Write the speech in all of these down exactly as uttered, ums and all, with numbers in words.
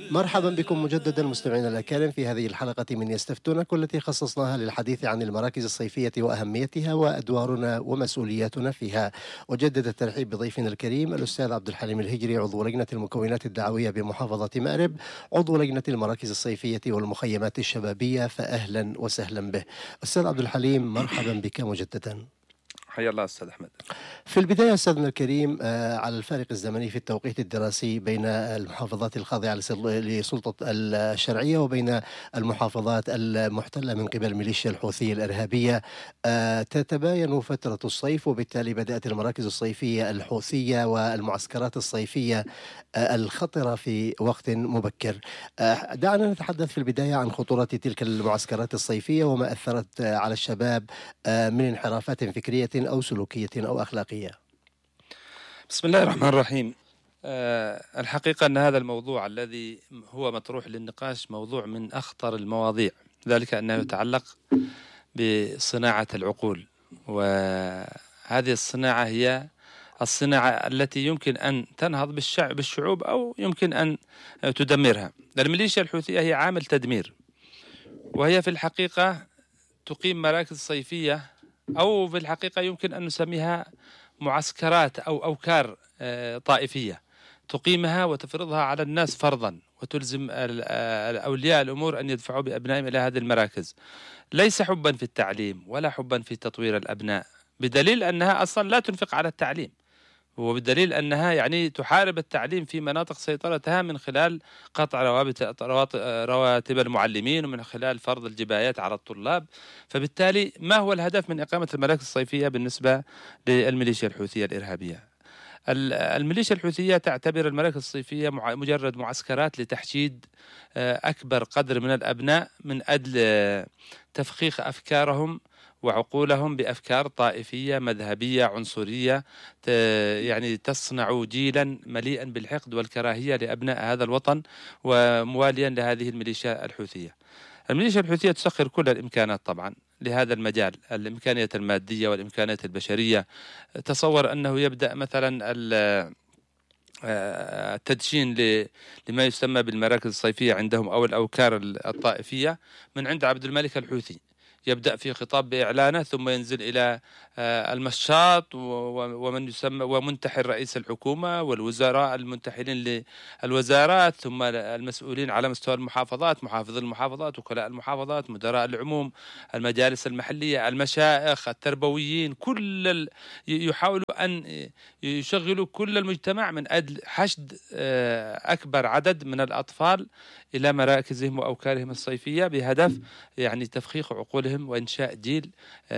مرحبا بكم مجددا مستمعينا الأكارم في هذه الحلقة من يستفتونك، والتي خصصناها للحديث عن المراكز الصيفية وأهميتها وأدوارنا ومسؤولياتنا فيها. أجدد الترحيب بضيفنا الكريم الأستاذ عبد الحليم الهجري، عضو لجنة المكونات الدعوية بمحافظة مأرب، عضو لجنة المراكز الصيفية والمخيمات الشبابية، فأهلا وسهلا به. أستاذ عبد الحليم، مرحبا بك مجددا. حيا الله أستاذ أحمد. في البداية أستاذنا الكريم، على الفارق الزمني في التوقيت الدراسي بين المحافظات الخاضعة لسلطة الشرعية وبين المحافظات المحتلة من قبل ميليشيا الحوثية الإرهابية، تتباين فترة الصيف، وبالتالي بدأت المراكز الصيفية الحوثية والمعسكرات الصيفية الخطرة في وقت مبكر. دعنا نتحدث في البداية عن خطورة تلك المعسكرات الصيفية وما أثرت على الشباب من انحرافات فكرية أو سلوكية أو أخلاقية. بسم الله الرحمن الرحيم. أه الحقيقة أن هذا الموضوع الذي هو مطروح للنقاش موضوع من أخطر المواضيع، ذلك أنه يتعلق بصناعة العقول، وهذه الصناعة هي الصناعة التي يمكن أن تنهض بالشعب بالشعوب أو يمكن أن تدمرها. الميليشيا الحوثية هي عامل تدمير، وهي في الحقيقة تقيم مراكز صيفية، أو في الحقيقة يمكن أن نسميها معسكرات أو أوكار طائفية تقيمها وتفرضها على الناس فرضا، وتلزم أولياء الأمور أن يدفعوا بأبنائهم إلى هذه المراكز، ليس حبا في التعليم ولا حبا في تطوير الأبناء، بدليل أنها أصلا لا تنفق على التعليم، وبالدليل أنها يعني تحارب التعليم في مناطق سيطرتها من خلال قطع رواتب رواتب المعلمين ومن خلال فرض الجبايات على الطلاب. فبالتالي ما هو الهدف من إقامة المراكز الصيفية بالنسبة للميليشيا الحوثية الإرهابية؟ الميليشيا الحوثية تعتبر المراكز الصيفية مجرد معسكرات لتحشيد أكبر قدر من الأبناء من أجل تفخيخ أفكارهم وعقولهم بأفكار طائفية مذهبية عنصرية، يعني تصنع جيلا مليئا بالحقد والكراهية لأبناء هذا الوطن ومواليا لهذه الميليشيا الحوثية. الميليشيا الحوثية تسخر كل الإمكانات طبعا لهذا المجال، الإمكانيات المادية والإمكانيات البشرية. تصور أنه يبدأ مثلا التدشين لما يسمى بالمراكز الصيفية عندهم أو الأوكار الطائفية من عند عبد الملك الحوثي، يبدأ في خطاب بإعلانه ثم ينزل إلى المشاط ومن يسمى ومنتحل رئيس الحكومة والوزراء المنتحلين للوزارات، ثم المسؤولين على مستوى المحافظات، محافظ المحافظات، وكلاء المحافظات، مدراء العموم، المجالس المحلية، المشائخ، التربويين، كل ال... يحاولوا أن يشغلوا كل المجتمع من أجل حشد أكبر عدد من الأطفال إلى مراكزهم وأوكارهم الصيفية بهدف يعني تفخيخ عقولهم وإنشاء جيل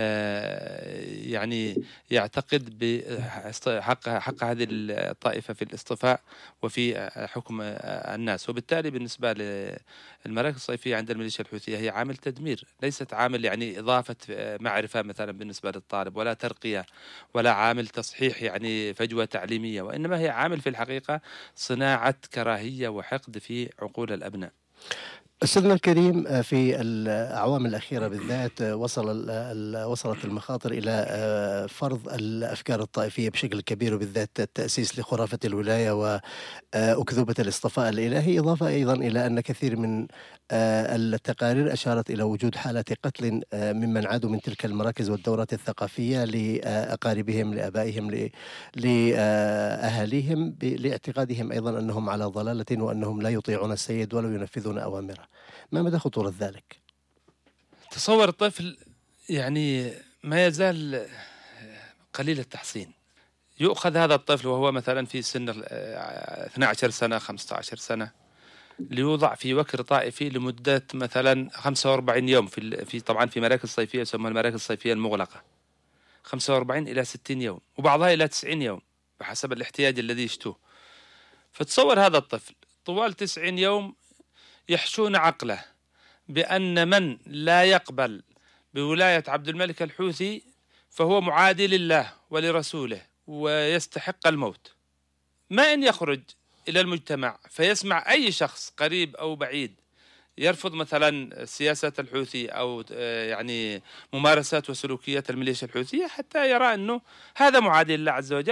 يعني يعتقد بحق حق هذه الطائفة في الاصطفاء وفي حكم الناس. وبالتالي بالنسبة للمراكز الصيفية عند الميليشيا الحوثية هي عامل تدمير، ليست عامل يعني إضافة معرفة مثلا بالنسبة للطالب، ولا ترقية، ولا عامل تصحيح يعني فجوة تعليمية، وإنما هي عامل في الحقيقة صناعة كراهية وحقد في عقول الأبناء. أستاذنا الكريم، في الأعوام الأخيرة بالذات وصل وصلت المخاطر إلى فرض الأفكار الطائفية بشكل كبير، وبالذات التأسيس لخرافة الولاية وأكذوبة الاصطفاء الإلهي، إضافة أيضا إلى أن كثير من التقارير أشارت إلى وجود حالات قتل ممن عادوا من تلك المراكز والدورات الثقافية لأقاربهم، لآبائهم، لأهاليهم، لاعتقادهم أيضا أنهم على ضلالة وأنهم لا يطيعون السيد ولا ينفذون أوامره. ما مدى خطورة ذلك؟ تصور الطفل يعني ما يزال قليل التحصين، يؤخذ هذا الطفل وهو مثلا في سن اثنتي عشرة سنة خمسة عشر سنة، ليوضع في وكر طائفي لمدة مثلا خمسة وأربعين يوم في في طبعا في مراكز صيفية يسمى المراكز الصيفية المغلقة، خمسة وأربعين إلى ستين يوم، وبعضها إلى تسعين يوم بحسب الاحتياج الذي يشتوه. فتصور هذا الطفل طوال تسعين يوم يحشون عقله بأن من لا يقبل بولاية عبد الملك الحوثي فهو معادي لله ولرسوله ويستحق الموت. ما إن يخرج إلى المجتمع فيسمع أي شخص قريب أو بعيد يرفض مثلا سياسة الحوثي أو يعني ممارسات وسلوكيات الميليشيا الحوثية، حتى يرى أنه هذا معادي لله عز وجل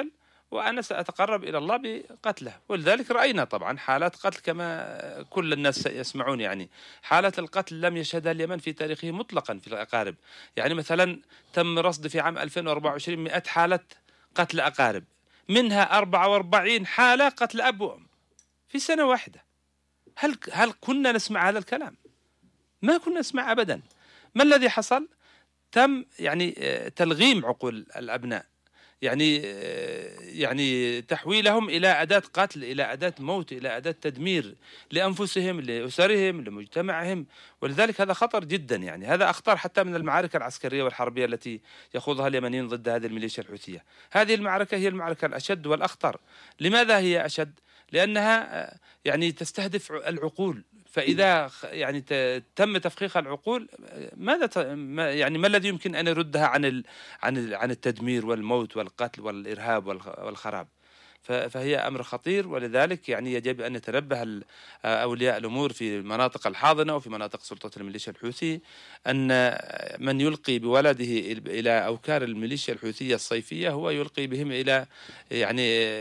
وأنا سأتقرب إلى الله بقتله. ولذلك رأينا طبعا حالات قتل كما كل الناس يسمعون، يعني حالات القتل لم يشهدها اليمن في تاريخه مطلقا في الأقارب. يعني مثلا تم رصد في عام ألفين وأربعة وعشرين مئة حالة قتل أقارب، منها أربعة وأربعين حالة قتل أب وأم في سنة واحدة. هل هل كنا نسمع هذا الكلام؟ ما كنا نسمع أبدا. ما الذي حصل؟ تم يعني تلغيم عقول الأبناء، يعني يعني تحويلهم إلى أداة قتل، إلى أداة موت، إلى أداة تدمير لأنفسهم، لأسرهم، لمجتمعهم. ولذلك هذا خطر جدا، يعني هذا أخطر حتى من المعارك العسكرية والحربية التي يخوضها اليمنيين ضد هذه الميليشيا الحوثية. هذه المعركة هي المعركة الأشد والأخطر. لماذا هي أشد؟ لأنها يعني تستهدف العقول. فإذا يعني تم تفخيخ العقول، ماذا يعني ما الذي يمكن أن يردها عن ال عن ال عن التدمير والموت والقتل والإرهاب والخراب؟ فهي أمر خطير. ولذلك يعني يجب أن يتنبه أولياء الأمور في المناطق الحاضنة وفي مناطق سلطة الميليشيا الحوثي أن من يلقي بولده إلى أوكار الميليشيا الحوثية الصيفية هو يلقي بهم إلى يعني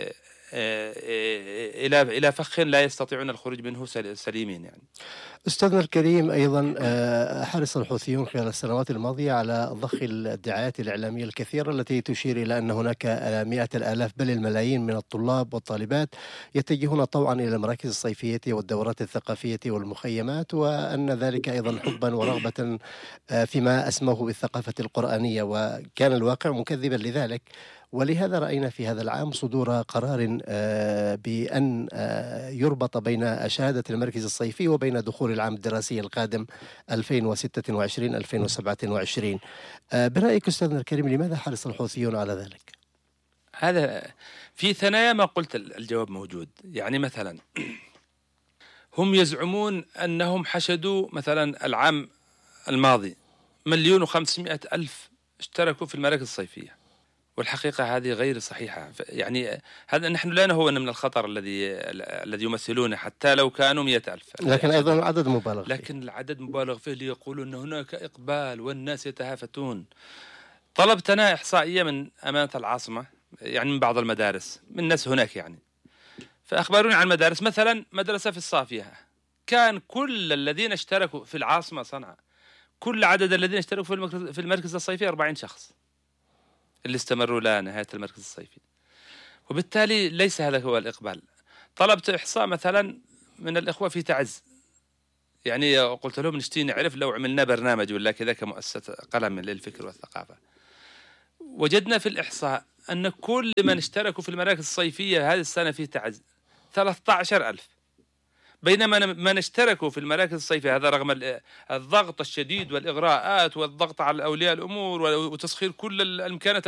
إلى إلى فخ لا يستطيعون الخروج منه سليمين. يعني أستاذنا الكريم، أيضا حرص الحوثيون خلال السنوات الماضية على ضخ الادعاءات الإعلامية الكثيرة التي تشير إلى أن هناك مئات الآلاف بل الملايين من الطلاب والطالبات يتجهون طوعا إلى المراكز الصيفية والدورات الثقافية والمخيمات، وأن ذلك أيضا حبا ورغبة فيما أسموه بالثقافة القرآنية، وكان الواقع مكذبا لذلك. ولهذا رأينا في هذا العام صدور قرار بأن يربط بين شهادة المركز الصيفي وبين دخول العام الدراسي القادم ألفين وستة وعشرين ألفين وسبعة وعشرين. برأيك أستاذنا الكريم، لماذا حرص الحوثيون على ذلك؟ هذا في ثنايا ما قلت الجواب موجود. يعني مثلا هم يزعمون أنهم حشدوا مثلا العام الماضي مليون وخمسمائة ألف اشتركوا في المراكز الصيفية، والحقيقة هذه غير صحيحة. يعني هذا نحن لا نهون من الخطر الذي الذي يمثلونه حتى لو كانوا مئة ألف، لكن أيضا العدد مبالغ فيه. لكن العدد مبالغ فيه ليقولوا أن هناك إقبال والناس يتهافتون. طلبتنا إحصائية من أمانة العاصمة، يعني من بعض المدارس من الناس هناك، يعني فأخبروني عن مدارس. مثلا مدرسة في الصافية كان كل الذين اشتركوا في العاصمة صنعاء، كل عدد الذين اشتركوا في المركز الصيفي أربعين شخص اللي استمروا لا نهاية المركز الصيفي، وبالتالي ليس هذا هو الإقبال. طلبت إحصاء مثلا من الإخوة في تعز، يعني قلت لهم نشتي نعرف لو عملنا برنامج ولا كذا كمؤسسة قلم للفكر والثقافة. وجدنا في الإحصاء أن كل من اشتركوا في المراكز الصيفية هذه السنة في تعز ثلاثة عشر ألف، بينما من اشتركوا في المراكز الصيفية هذا رغم الضغط الشديد والإغراءات والضغط على أولياء الأمور وتسخير كل الإمكانات